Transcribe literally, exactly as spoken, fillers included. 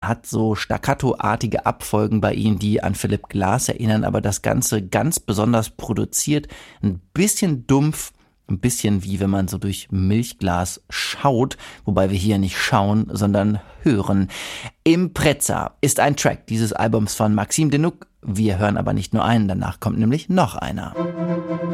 hat so staccatoartige Abfolgen bei ihm, die an Philipp Glass erinnern, aber das Ganze ganz besonders produziert, ein bisschen dumpf, ein bisschen wie wenn man so durch Milchglas schaut, wobei wir hier nicht schauen, sondern hören. Impreza ist ein Track dieses Albums von Maxime Denuc. Wir hören aber nicht nur einen, danach kommt nämlich noch einer.